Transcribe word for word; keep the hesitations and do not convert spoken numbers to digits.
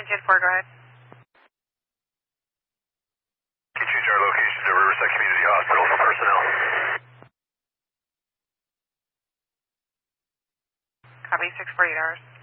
Kid four, go ahead. Can you change our location to Riverside Community Hospital for personnel? Copy, six forty-eight hours.